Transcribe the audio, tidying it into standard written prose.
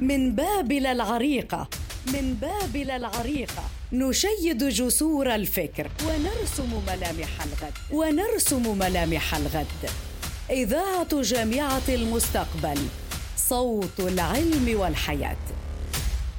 من بابل العريقة، من بابل العريقة نشيد جسور الفكر ونرسم ملامح الغد. إذاعة جامعة المستقبل، صوت العلم والحياة.